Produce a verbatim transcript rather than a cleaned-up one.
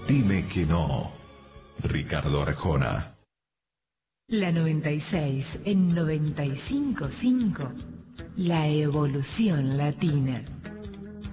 Dime que no. Ricardo Arjona. La noventa y seis en noventa y cinco punto cinco. La evolución latina.